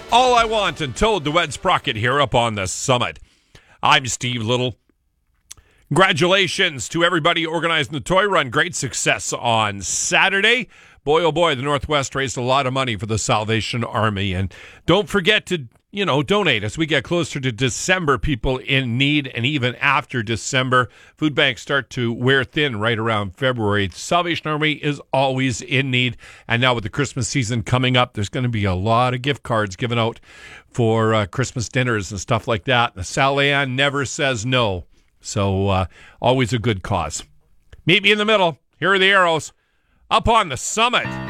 All I Want and Toad the Wed Sprocket here up on the summit. I'm Steve Little. Congratulations to everybody organizing the toy run. Great success on Saturday. Boy, oh boy, the Northwest raised a lot of money for the Salvation Army. And don't forget to, donate as we get closer to December. People in need, and even after December, food banks start to wear thin right around February. The Salvation Army is always in need. And now with the Christmas season coming up, there's going to be a lot of gift cards given out for Christmas dinners and stuff like that. The Sal Ann never says no. So always a good cause. Meet me in the middle. Here are the arrows. Up on the summit.